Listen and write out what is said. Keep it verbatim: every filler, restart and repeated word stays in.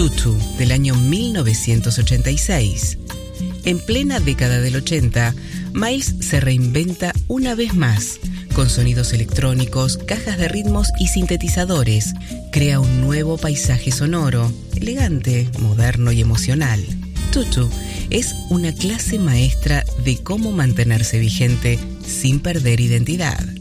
Tutu, del año mil novecientos ochenta y seis. En plena década del ochenta, Miles se reinventa una vez más. Con sonidos electrónicos, cajas de ritmos y sintetizadores, crea un nuevo paisaje sonoro, elegante, moderno y emocional. Tutu es una clase maestra de cómo mantenerse vigente sin perder identidad.